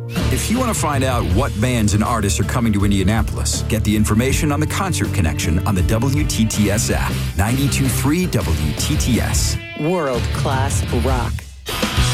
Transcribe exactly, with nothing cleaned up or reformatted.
If you want to find out what bands and artists are coming to Indianapolis, get the information on the Concert Connection on the W T T S app. ninety-two point three W T T S. World-class rock.